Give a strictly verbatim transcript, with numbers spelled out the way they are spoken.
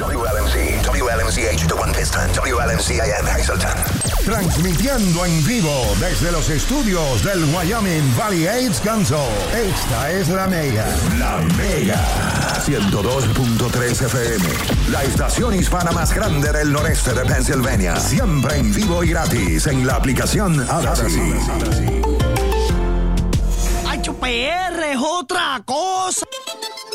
W L M C, W L M C H, The One Piston, W L M C A M, Hazleton. Transmitiendo en vivo desde los estudios del Wyoming Valley Aids Council. Esta es La Mega. La Mega. ciento dos punto tres F M. La estación hispana más grande del noreste de Pennsylvania. Siempre en vivo y gratis en la aplicación Odyssey. H P R es otra cosa.